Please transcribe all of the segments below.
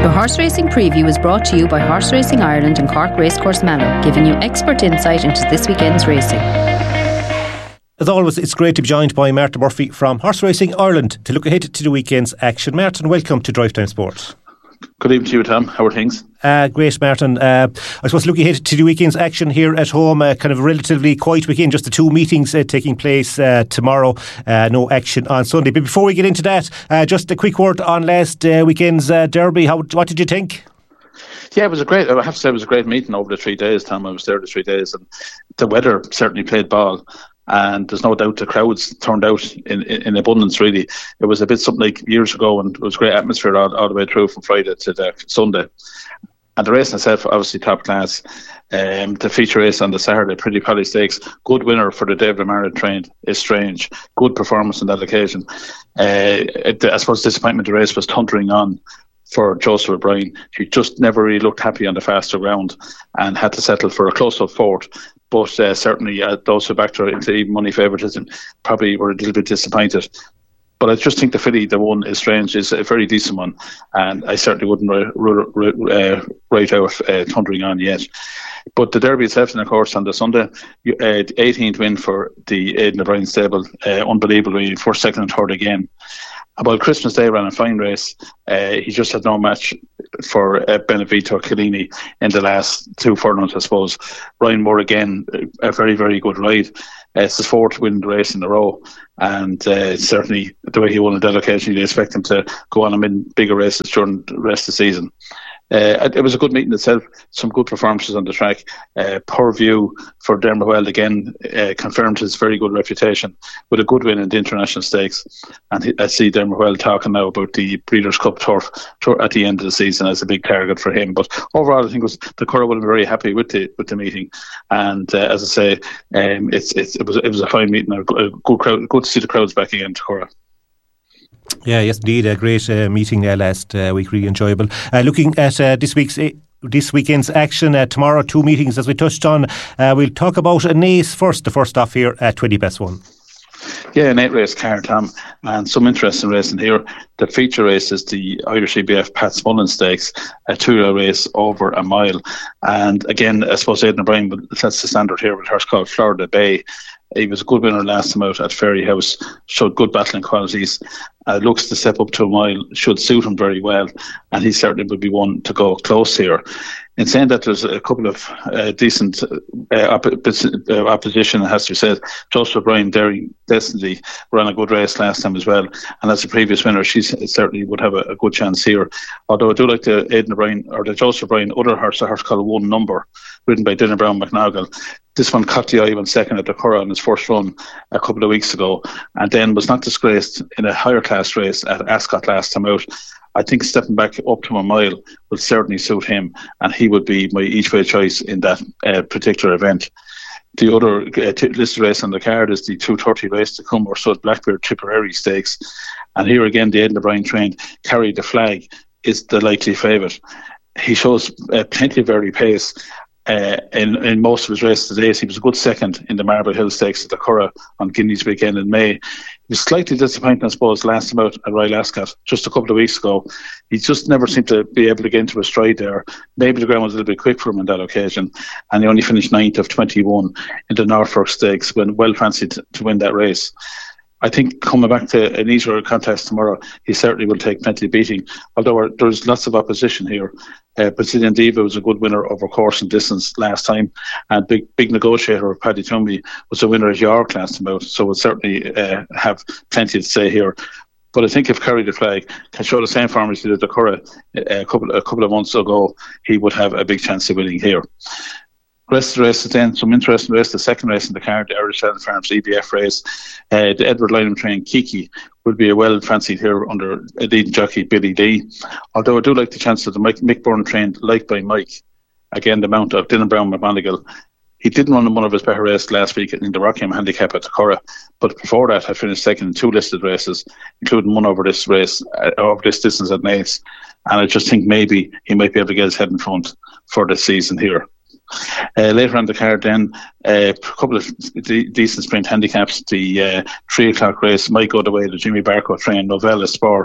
The Horse Racing Preview is brought to you by Horse Racing Ireland and Cork Racecourse Mallow, giving you expert insight into this weekend's racing. As always, it's great to be joined by Martin Murphy from Horse Racing Ireland to look ahead to the weekend's action. Martin, welcome to Drive Time Sport. Good evening to you, Tom. How are things? Great, Martin. I suppose looking ahead to the weekend's action here at home, kind of a relatively quiet weekend, just the two meetings taking place tomorrow, no action on Sunday. But before we get into that, just a quick word on last weekend's Derby. What did you think? Yeah, I have to say it was a great meeting over the 3 days, Tom. I was there the 3 days, and the weather certainly played ball. And there's no doubt the crowds turned out in abundance, really. It was a bit something like years ago, and it was great atmosphere all the way through from Friday to the Sunday. And the race itself, obviously top class. The feature race on the Saturday, Pretty Polly Stakes, good winner for the David O'Mara trained, is Strange. Good performance on that occasion. I suppose disappointment the race was thundering on for Joseph O'Brien. She just never really looked happy on the faster ground and had to settle for a close-up fourth. But certainly those who backed her into even money favouritism probably were a little bit disappointed. But I just think the filly, the one is Strange, is a very decent one, and I certainly wouldn't write out thundering on yet. But the Derby itself, and of course, on the Sunday, the 18th win for the Aidan O'Brien stable, unbelievably, first, second and third again. About Christmas Day ran a fine race. He just had no match for Benevito Chiellini in the last two furlongs, I suppose. Ryan Moore again, a very, very good ride. It's his fourth win race in a row, and certainly the way he won on that occasion, you'd expect him to go on and win bigger races during the rest of the season. It was a good meeting itself, some good performances on the track. Poor view for Dermot Weld again, confirmed his very good reputation with a good win in the International Stakes. And I see Dermot Weld talking now about the Breeders' Cup turf at the end of the season as a big target for him. But overall, I think the Curragh would have been very happy with the meeting. And as I say, it was a fine meeting, a good crowd. Good to see the crowds back again to Curragh. Yeah, yes, indeed. A great meeting last week, really enjoyable. Looking at this weekend's action, tomorrow, two meetings as we touched on. We'll talk about an ace first, the first off here at 20+1. Yeah, an 8-race card, Tom, and some interesting racing here. The feature race is the Irish EBF Pat Mullen Stakes, a 2-year race over a mile. And again, I suppose Aidan O'Brien sets the standard here with a horse called Florida Bay. He was a good winner last time out at Fairyhouse, showed good battling qualities, looks to step up to a mile, should suit him very well, and he certainly would be one to go close here. In saying that, there's a couple of decent opposition, it has to be said. Joseph O'Brien, Daring Destiny, ran a good race last time as well, and as a previous winner, she certainly would have a good chance here. Although I do like the Aidan O'Brien, or the Joseph O'Brien other horse, a horse called One Number, ridden by Dylan Brown McNaughall. This one caught the eye on second at the Curragh on his first run a couple of weeks ago, and then was not disgraced in a higher class race at Ascot last time out. I think stepping back up to a mile will certainly suit him, and he would be my each way choice in that particular event. The other listed race on the card is the 2:30 race to come, or Sud Blackbeard Tipperary Stakes. And here again, the Aidan O'Brien trained Carry the Flag is the likely favourite. He shows plenty of early pace. In most of his races today, he was a good second in the Marble Hill Stakes at the Curragh on Guineas weekend in May. He was slightly disappointing, I suppose, last time out at Royal Ascot just a couple of weeks ago. He just never seemed to be able to get into a stride there. Maybe the ground was a little bit quick for him on that occasion, and he only finished 9th of 21 in the Norfolk Stakes when well fancied to win that race. I think coming back to an easier contest tomorrow, he certainly will take plenty of beating, although there's lots of opposition here. Brazilian Diva was a good winner over course and distance last time, and big negotiator of Paddy Tumby was a winner at York last time out, so we'll certainly have plenty to say here. But I think if Carry the Flag can show the same form as he did at the Curragh a couple of months ago, he would have a big chance of winning here. Rest of the races then, some interesting race. The second race in the card, the Irish Land Farms EBF race. The Edward Lynham trained Kiki will be a well fancied here under leading jockey Billy Lee. Although I do like the chance of the Mick Byrne trained Like by Mike. Again, the mount of Dylan Brown McMonigal. He didn't run in one of his better races last week in the Rockingham Handicap at the Curragh, but before that had finished second in two listed races, including one over this race, over this distance at Naas. And I just think maybe he might be able to get his head in front for the season here. Later on the card then, a couple of decent sprint handicaps. The 3 o'clock race might go the way the Jimmy Barco trained Novella Spur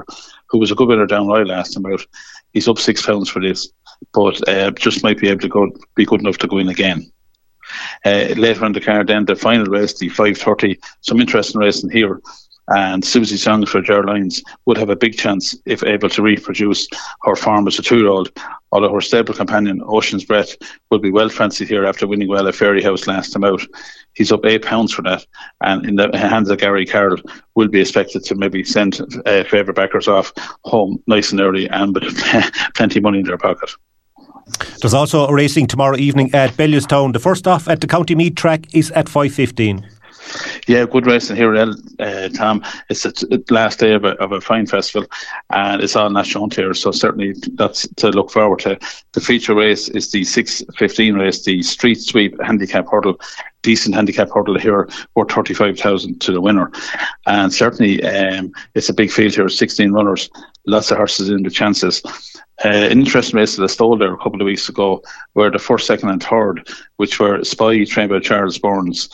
who was a good winner down right last time out. He's up £6 for this, but just might be able to be good enough to go in again. Later on the card, then the final race, the 5:30, some interesting racing here. And Susie Songs for Ger Lyons would have a big chance if able to reproduce her form as a 2-year-old, although her stable companion Ocean's Breath will be well fancied here after winning well at Fairy House last time out. He's up £8 for that, and in the hands of Gary Carroll will be expected to maybe send favourite backers off home nice and early and with plenty of money in their pocket. There's also a racing tomorrow evening at Bellewstown. The first off at the County Mead track is at 5:15. Yeah, good racing here, Tom. It's the last day of a fine festival, and it's all national here, so certainly that's to look forward to. The feature race is the 6:15 race, the Street Sweep Handicap Hurdle. Decent handicap hurdle here, worth 35,000 to the winner, and certainly it's a big field here, 16 runners, lots of horses in the chances. An interesting race that I stole there a couple of weeks ago were the first, second and third, which were Spy, trained by Charles Burns,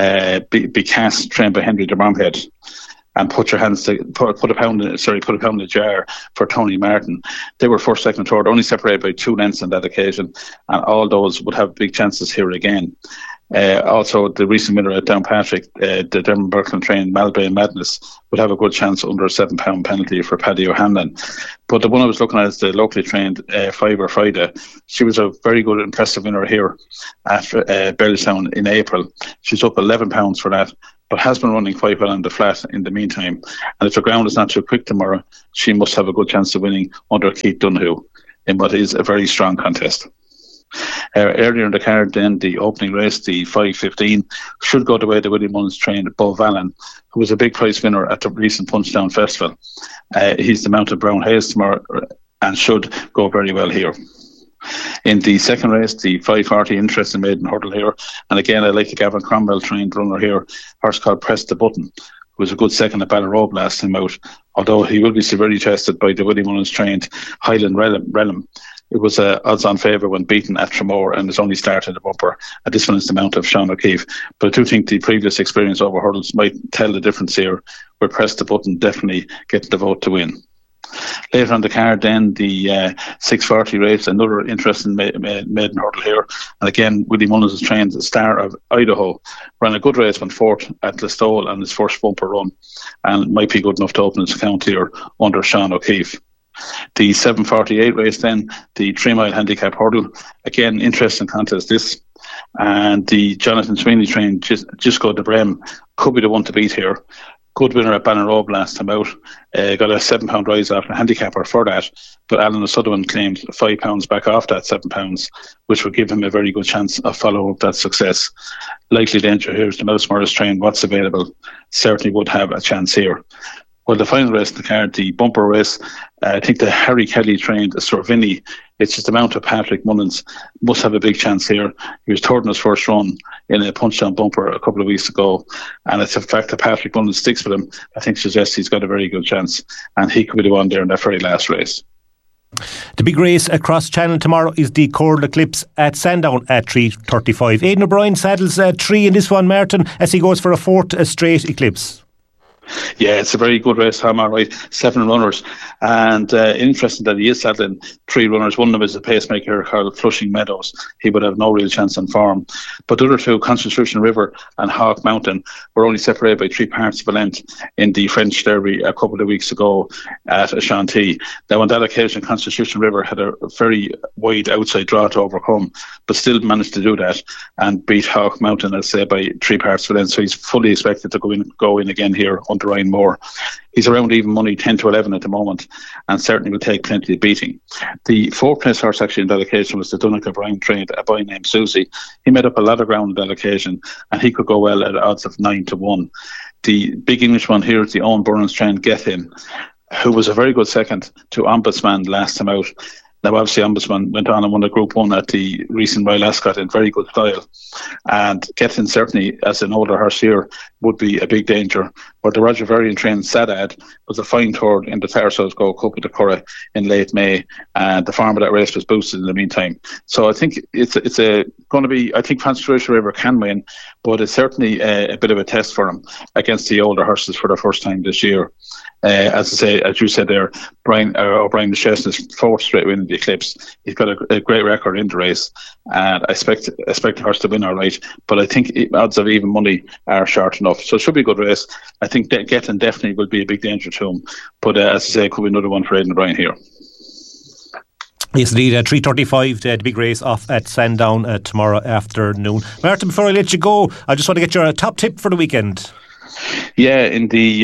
Becast, trained by Henry de Bromhead, and put a pound in the jar for Tony Martin. They were first, second and third, only separated by 2 lengths on that occasion, and all those would have big chances here again. Also, the recent winner at Downpatrick, the Dermot Birkeland trained Malbay Madness, would have a good chance under a £7 penalty for Paddy O'Hanlon. But the one I was looking at is the locally trained Fiver Friday. She was a very good, impressive winner here at Bellewstown in April. She's up £11 for that, but has been running quite well on the flat in the meantime. And if the ground is not too quick tomorrow, she must have a good chance of winning under Keith Donoghue in what is a very strong contest. Earlier in the card, then the opening race, the 5:15, should go the way the Willie Mullins trained Bo Vallen, who was a big prize winner at the recent Punchdown Festival. He's the mount of Brown Hayes tomorrow and should go very well here. In the second race, the 5:40, interesting maiden hurdle here, and again I like the Gavin Cromwell trained runner here, horse called Press the Button, who was a good second at Ballarobe last time out, although he will be severely tested by the Willie Mullins trained Highland Realm. It was odds on favour when beaten at Tramore and has only started the bumper. And this one is the mount of Sean O'Keefe. But I do think the previous experience over hurdles might tell the difference here, where Press the Button definitely gets the vote to win. Later on the card, then the 6:40 race, another interesting maiden hurdle here. And again, Willie Mullins is trained the Star of Idaho. Ran a good race, went fourth at Listowel on his first bumper run, and might be good enough to open his account here under Sean O'Keefe. The 7:48 race, then the 3-mile handicap hurdle. Again, interesting contest this. And the Jonathan Sweeney trained Gisco de Brem could be the one to beat here. Good winner at Ballarobe last time out. Got a £7 rise after a handicapper for that. But Alan O'Sullivan claimed £5 back off that £7, which would give him a very good chance of following up that success. Likely danger here is the Mouse Morris train. What's available certainly would have a chance here. Well, the final race in the card, the bumper race, I think the Harry Kelly trained Sorvini. It's just the mount of Patrick Mullins must have a big chance here. He was third in his first run in a punch-down bumper a couple of weeks ago. And it's the fact that Patrick Mullins sticks with him, I think suggests he's got a very good chance. And he could be the one there in that very last race. The big race across Channel tomorrow is the Coral Eclipse at Sandown at 3:35. Aidan O'Brien saddles 3 in this one, Martin, as he goes for a 4th straight eclipse. Yeah, it's a very good race, Tom, all right. 7 runners. And interesting that he is saddling 3 runners. One of them is a pacemaker called Flushing Meadows. He would have no real chance on form. But the other 2, Constitution River and Hawk Mountain, were only separated by 3 parts of a length in the French Derby a couple of weeks ago at Ashanti. Now, on that occasion, Constitution River had a very wide outside draw to overcome, but still managed to do that and beat Hawk Mountain, I'd say, by 3 parts of a length. So he's fully expected to go in again here under Ryan Moore. He's around even money, 10 to 11 at the moment, and certainly will take plenty of beating. The 4th place horse actually on that occasion was the Donnacha O'Brien trained, a boy named Susie. He made up a lot of ground on that occasion, and he could go well at odds of 9 to 1. The big English one here is the Owen Burns trained Get Him, who was a very good second to Ombudsman last time out. Now, obviously, Ombudsman went on and won a Group 1 at the recent Royal Ascot in very good style. And Gethin, certainly, as an older horse here, would be a big danger. But the Roger Varian trained Sadad was a fine third in the Tarsos Gold Cup with the Curragh in late May. And the form of that race was boosted in the meantime. So I think it's going to be, I think Constitution River can win, but it's certainly a bit of a test for him against the older horses for the first time this year. As you said there, Brian McChesney's fourth straight win in the Eclipse. He's got a great record in the race, and I expect the horse to win all right. But I think odds of even money are short enough, so it should be a good race. I think Gethin definitely will be a big danger to him. But as I say, it could be another one for Aidan O'Brien here. Yes, indeed. 3:35, the big race off at Sandown tomorrow afternoon. Martin, before I let you go, I just want to get your top tip for the weekend. Yeah, in the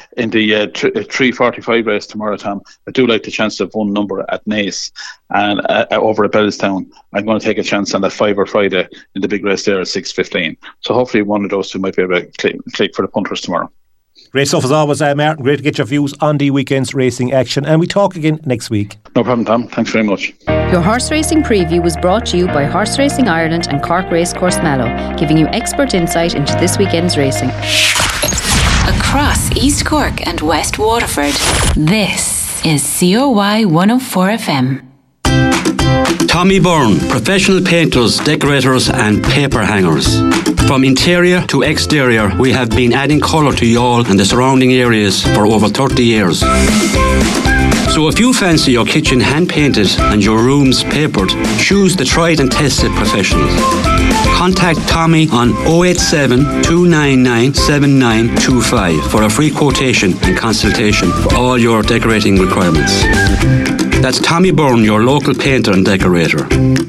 3:45 race tomorrow, Tom, I do like the chance of one number at Naas and over at Bellstown. I'm going to take a chance on that 5 or Friday in the big race there at 6:15. So hopefully one of those two might be able to click for the punters tomorrow. Great stuff as always, Martin. Great to get your views on the weekend's racing action, and we talk again next week. No problem, Tom. Thanks very much. Your horse racing preview was brought to you by Horse Racing Ireland and Cork Racecourse Mallow, giving you expert insight into this weekend's racing. Across East Cork and West Waterford, this is COY 104 FM. Tommy Byrne, professional painters, decorators and paper hangers. From interior to exterior, we have been adding colour to Youghal and the surrounding areas for over 30 years. So if you fancy your kitchen hand-painted and your rooms papered, choose the tried and tested professionals. Contact Tommy on 087 299 7925 for a free quotation and consultation for all your decorating requirements. That's Tommy Byrne, your local painter and decorator.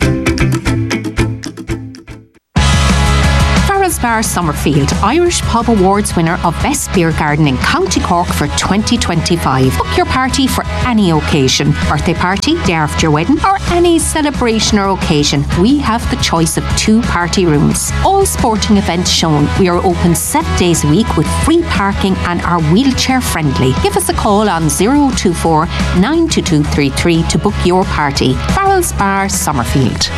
Bar Summerfield, Irish Pub Awards winner of Best Beer Garden in County Cork for 2025. Book your party for any occasion, birthday party, day after your wedding, or any celebration or occasion. We have the choice of 2 party rooms. All sporting events shown. We are open 7 days a week with free parking and are wheelchair friendly. Give us a call on 024 92233 to book your party. Farrell's Bar Summerfield.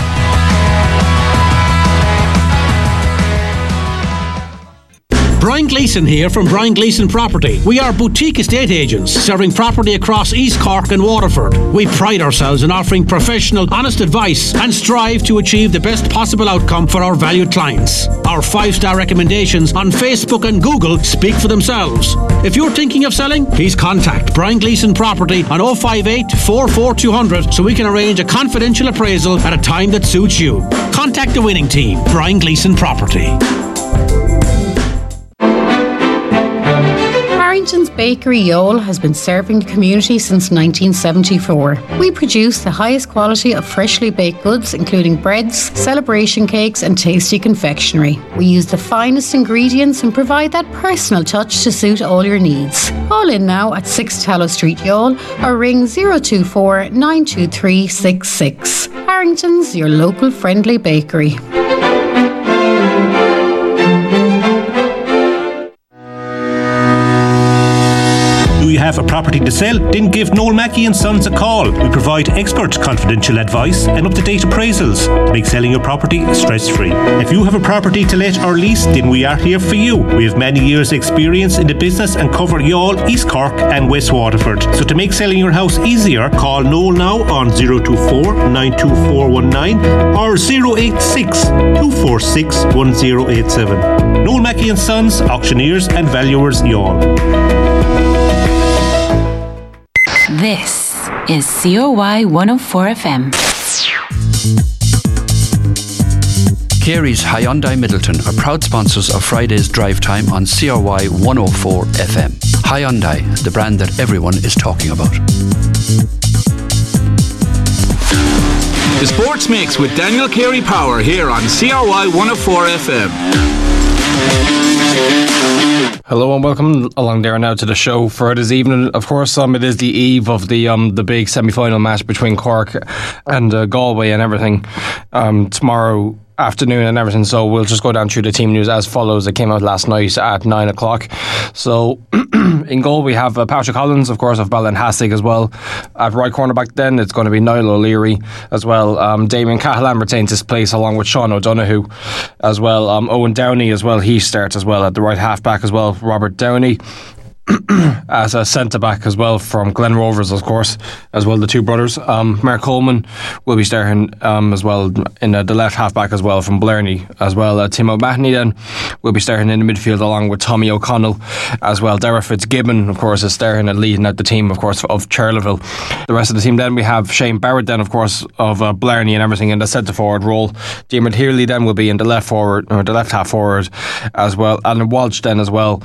Brian Gleeson here from Brian Gleeson Property. We are boutique estate agents serving property across East Cork and Waterford. We pride ourselves in offering professional, honest advice and strive to achieve the best possible outcome for our valued clients. Our 5-star recommendations on Facebook and Google speak for themselves. If you're thinking of selling, please contact Brian Gleeson Property on 058 44200 so we can arrange a confidential appraisal at a time that suits you. Contact the winning team, Brian Gleeson Property. Harrington's Bakery Youghal has been serving the community since 1974. We produce the highest quality of freshly baked goods, including breads, celebration cakes and tasty confectionery. We use the finest ingredients and provide that personal touch to suit all your needs. Call in now at 6 Tallow Street, Youghal, or ring 024 923 66. Harrington's, your local friendly bakery. You have a property to sell? Then give Noel Mackey & Sons a call. We provide expert confidential advice and up-to-date appraisals to make selling your property stress-free. If you have a property to let or lease, then we are here for you. We have many years' experience in the business and cover Youghal, East Cork and West Waterford. So to make selling your house easier, call Noel now on 024 92419 or 086 246 1087. Noel Mackey & Sons, auctioneers and valuers, Youghal. This is COY 104 FM. Carey's Hyundai Middleton are proud sponsors of Friday's drive time on CRY 104 FM. Hyundai, the brand that everyone is talking about. The Sports Mix with Daniel Carey Power here on CRY 104 FM. Hello and welcome along there now to the show for this evening. Of course, it is the eve of the big semi-final match between Cork and Galway and everything tomorrow afternoon and everything, so we'll just go down through the team news as follows. It came out last night at 9 o'clock. So in goal we have Patrick Collins, of course, of Ballinhassig as well. At right cornerback then it's going to be Niall O'Leary as well. Damien Cahallan retains his place along with Sean O'Donoghue as well. Owen Downey as well, he starts as well at the right half back as well. Robert Downey as a centre back as well from Glen Rovers, of course, as well, the two brothers. Mark Coleman will be starting as well in the left half back as well from Blarney as well. Tim O'Mahony then will be starting in the midfield along with Tommy O'Connell as well. Dara Fitzgibbon, of course, is starting and leading out the team, of course, of Charleville. The rest of the team then we have Shane Barrett then, of course, of Blarney and everything in the centre forward role. Diarmuid Healy then will be in the left forward, or the left half forward as well. Alan Walsh then as well,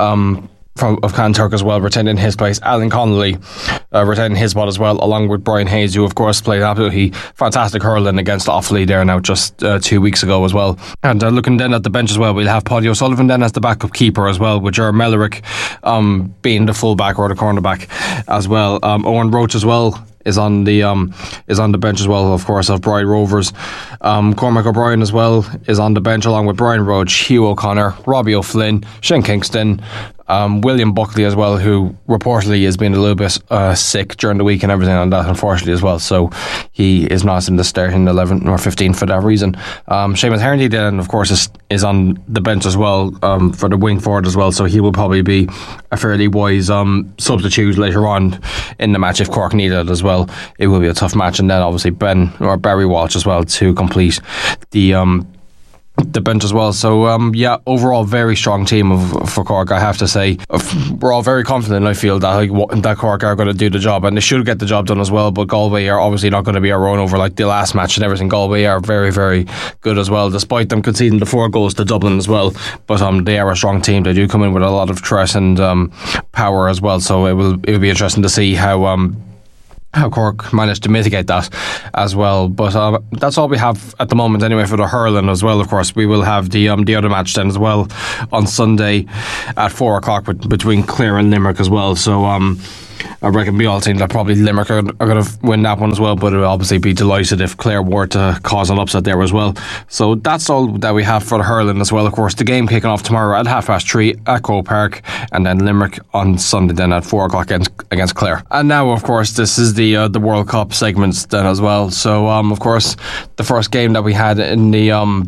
of Canturk as well, retaining his place. Alan Connolly retaining his spot as well, along with Brian Hayes, who of course played absolutely fantastic hurling against Offaly there now just 2 weeks ago as well. And looking then at the bench as well, we'll have Paddy O'Sullivan then as the backup keeper as well, with Ger Mellerick being the full back or the cornerback as well. Owen Roach as well is on the bench as well, of course, of Bride Rovers. Cormac O'Brien as well is on the bench along with Brian Roach, Hugh O'Connor, Robbie O'Flynn, Shane Kingston, William Buckley as well, who reportedly has been a little bit sick during the week and everything on that, unfortunately, as well, so he is not in the starting 11 or 15 for that reason. Seamus Herney then, of course, is on the bench as well, for the wing forward as well, so he will probably be a fairly wise substitute later on in the match if Cork need it as well. It will be a tough match. And then obviously Barry Walsh as well to complete the bench as well. So overall very strong team for Cork, I have to say. We're all very confident, I feel, that Cork are going to do the job, and they should get the job done as well. But Galway are obviously not going to be a run over like the last match and everything. Galway are very, very good as well, despite them conceding the 4 goals to Dublin as well. But they are a strong team. They do come in with a lot of threat and power as well, so it will be interesting to see how Cork managed to mitigate that as well. But that's all we have at the moment anyway for the hurling as well. Of course, we will have the other match then as well on Sunday at 4 o'clock between Clare and Limerick as well. So I reckon we all think that probably Limerick are going to win that one as well, but it will obviously be delighted if Clare were to cause an upset there as well. So that's all that we have for the hurling as well. Of course, the game kicking off tomorrow at 3:30 at Croke Park, and then Limerick on Sunday then at 4 o'clock against Clare. And now, of course, this is the World Cup segments then as well. So of course, the first game that we had in the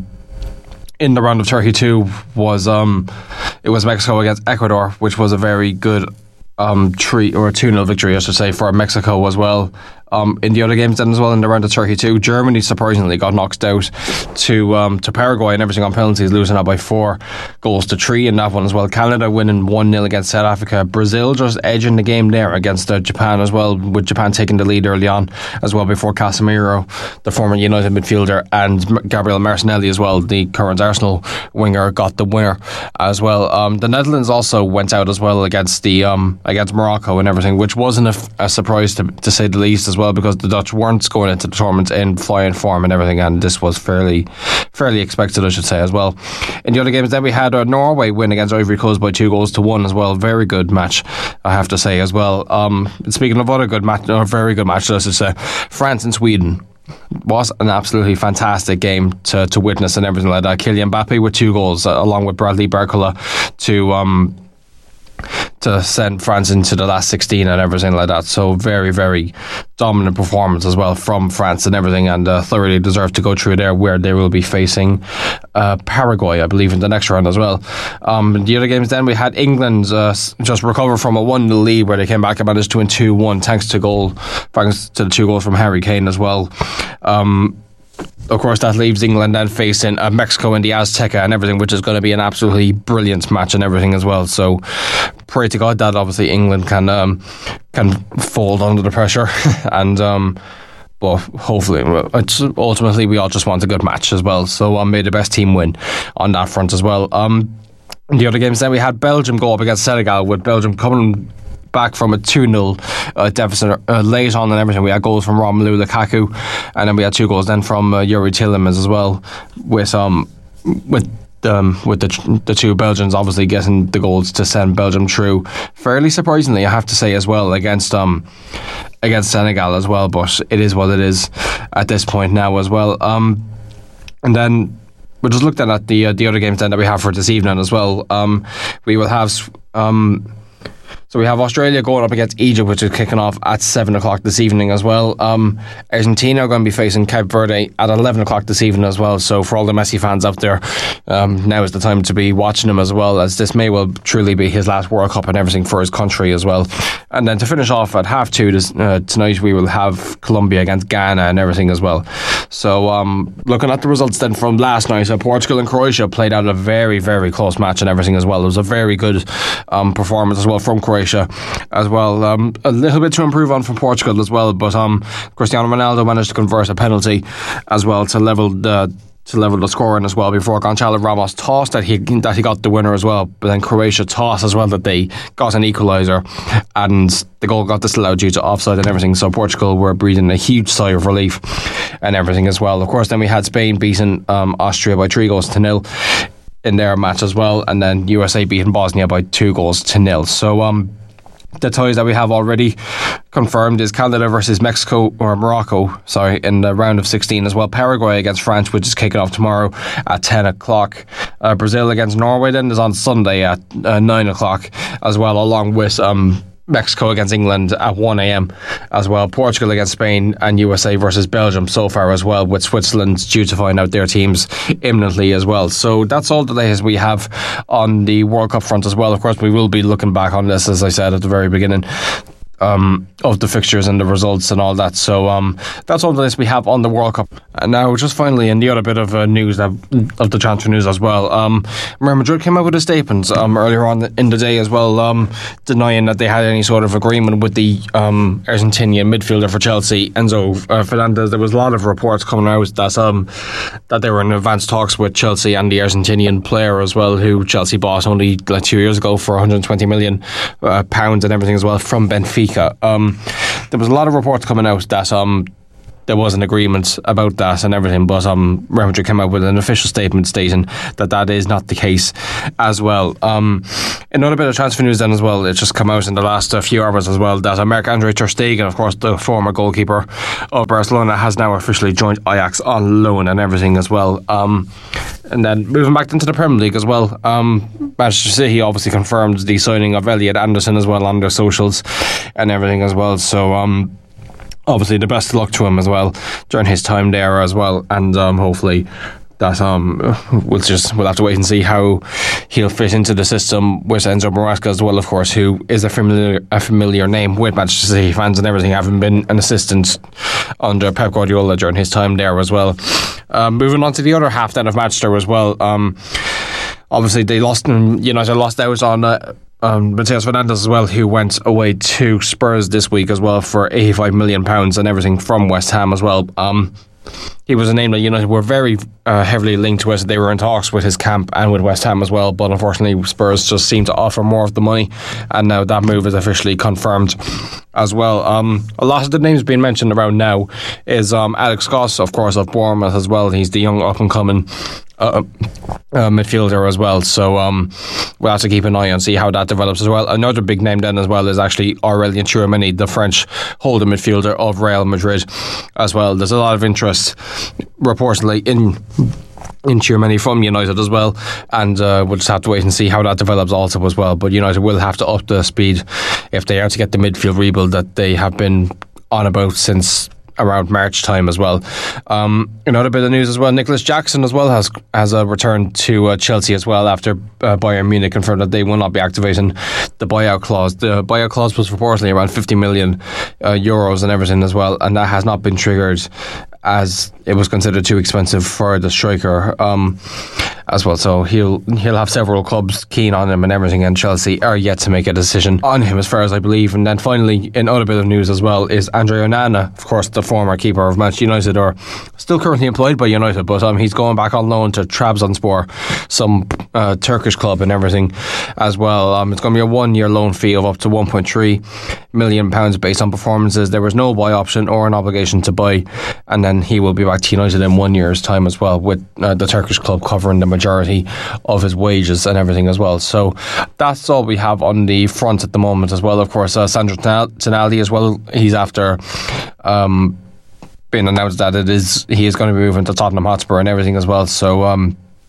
round of 32 was it was Mexico against Ecuador, which was a very good 2-0 victory, I should say, for Mexico as well. In the other games then as well, in the round of 32, Germany surprisingly got knocked out to Paraguay and everything on penalties, losing out by 4-3 in that one as well. Canada winning 1-0 against South Africa. Brazil just edging the game there against Japan as well, with Japan taking the lead early on as well before Casemiro, the former United midfielder, and Gabriel Martinelli as well, the current Arsenal winger, got the winner as well. The Netherlands also went out as well against Morocco and everything, which wasn't a surprise to say the least as well, because the Dutch weren't going into the tournament in flying form and everything, and this was fairly expected, I should say, as well. In the other games then we had Norway win against Ivory Coast by 2-1 as well. Very good match, I have to say as well. Speaking of other good match, or very good match, I should say, France and Sweden was an absolutely fantastic game to witness and everything like that. Kylian Mbappe with 2 goals, along with Bradley Barcola to send France into the last 16 and everything like that. So very, very dominant performance as well from France and everything, and thoroughly deserved to go through there, where they will be facing Paraguay, I believe, in the next round as well. The other games then we had England just recover from a 1-0 lead, where they came back and managed to win 2-1 thanks to the 2 goals from Harry Kane as well. Of course, that leaves England then facing Mexico in the Azteca and everything, which is going to be an absolutely brilliant match and everything as well. So pray to God that obviously England can fold under the pressure and but hopefully, ultimately we all just want a good match as well. So may the best team win on that front as well. In the other games then we had Belgium go up against Senegal, with Belgium coming back from a 2-0 deficit late on and everything. We had goals from Romelu Lukaku, and then we had 2 goals then from Yuri Tielemans as well, with the 2 Belgians obviously getting the goals to send Belgium through fairly surprisingly, I have to say, as well, against Senegal as well. But it is what it is at this point now as well. And then we're just looking at the other games then that we have for this evening as well. We will have so we have Australia going up against Egypt, which is kicking off at 7 o'clock this evening as well. Argentina are going to be facing Cape Verde at 11 o'clock this evening as well. So for all the Messi fans out there, now is the time to be watching him as well, as this may well truly be his last World Cup and everything for his country as well. And then to finish off at 2:30 tonight, we will have Colombia against Ghana and everything as well. So looking at the results then from last night, Portugal and Croatia played out a very, very close match and everything as well. It was a very good performance as well from Croatia as well. A little bit to improve on from Portugal as well, but Cristiano Ronaldo managed to convert a penalty as well to level the scoring as well before Gonçalo Ramos tossed that he got the winner as well. But then Croatia tossed as well that they got an equaliser, and the goal got disallowed due to offside and everything. So Portugal were breathing a huge sigh of relief and everything as well. Of course, then we had Spain beating Austria by 3-0 in their match as well, and then USA beating Bosnia by 2-0. So the ties that we have already confirmed is Canada versus Morocco, in the round of 16 as well. Paraguay against France, which is kicking off tomorrow at 10 o'clock. Brazil against Norway then is on Sunday at 9 o'clock as well, along with Mexico against England at 1 a.m. as well. Portugal against Spain, and USA versus Belgium so far as well, with Switzerland due to find out their teams imminently as well. So that's all the latest we have on the World Cup front as well. Of course, we will be looking back on this, as I said at the very beginning, of the fixtures and the results and all that. So that's all the list we have on the World Cup. And now just finally, in the other bit of news of the transfer news as well, Real Madrid came out with a statement earlier on in the day as well, denying that they had any sort of agreement with the Argentinian midfielder for Chelsea, Enzo Fernandez. There was a lot of reports coming out that they were in advanced talks with Chelsea and the Argentinian player as well, who Chelsea bought only 2 years ago for £120 million and everything as well from Benfica. There was a lot of reports coming out that there was an agreement about that and everything, but Real Madrid came out with an official statement stating that is not the case as well. Another bit of transfer news then as well, it's just come out in the last few hours as well, that Marc-Andre ter Stegen, of course the former goalkeeper of Barcelona, has now officially joined Ajax on loan and everything as well. And then moving back into the Premier League as well, Manchester City obviously confirmed the signing of Elliot Anderson as well on their socials and everything as well. So obviously the best of luck to him as well during his time there as well, and hopefully that we'll have to wait and see how he'll fit into the system with Enzo Maresca as well, of course, who is a familiar name with Manchester City fans and everything, having been an assistant under Pep Guardiola during his time there as well. Moving on to the other half then of Manchester as well, obviously United lost out on Mateus Fernandes as well, who went away to Spurs this week as well for £85 million and everything from West Ham as well. He was a name that United were very heavily linked with. They were in talks with his camp and with West Ham as well, but unfortunately Spurs just seemed to offer more of the money, and now that move is officially confirmed as well. A lot of the names being mentioned around now is Alex Scott, of course, of Bournemouth as well. He's the young up-and-coming midfielder as well, so we'll have to keep an eye and see how that develops as well. Another big name then as well is actually Aurélien Tchouameni, the French holding midfielder of Real Madrid as well. There's a lot of interest reportedly in Tchouameni from United as well, and we'll just have to wait and see how that develops also as well. But United will have to up the speed if they are to get the midfield rebuild that they have been on about since around March time as well. Another bit of news as well, Nicholas Jackson as well has returned to Chelsea as well after Bayern Munich confirmed that they will not be activating the buyout clause. The buyout clause was reportedly around 50 million euros and everything as well, and that has not been triggered as it was considered too expensive for the striker as well. So he'll have several clubs keen on him and everything, and Chelsea are yet to make a decision on him as far as I believe. And then finally, another bit of news as well is Andre Onana, of course the former keeper of Manchester United, or still currently employed by United, but he's going back on loan to Trabzonspor, some Turkish club and everything as well. It's going to be a 1 year loan fee of up to £1.3 million based on performances. There was no buy option or an obligation to buy, and then he will be back to United in 1 year's time as well, with the Turkish club covering the majority of his wages and everything as well. So that's all we have on the front at the moment as well. Of course, Sandro Tonali as well, he's after being announced that he is going to be moving to Tottenham Hotspur and everything as well. So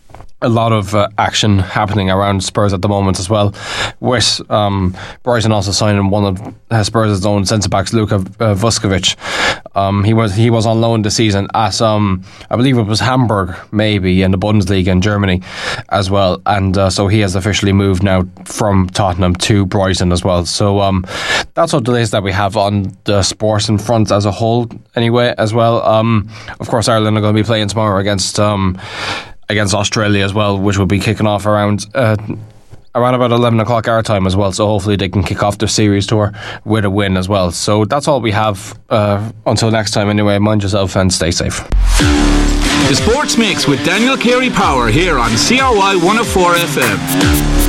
a lot of action happening around Spurs at the moment as well, with Brighton also signing one of Spurs' own centre-backs, Luka Vuskovic. He was on loan this season at I believe it was Hamburg, maybe, in the Bundesliga in Germany as well, and so he has officially moved now from Tottenham to Brighton as well. So that's all the latest that we have on the sporting front as a whole anyway as well. Of course, Ireland are going to be playing tomorrow against Australia as well, which will be kicking off around about 11 o'clock our time as well, so hopefully they can kick off their series tour with a win as well. So that's all we have until next time anyway. Mind yourself and stay safe. The Sports Mix with Daniel Carey Power here on CRY 104 FM.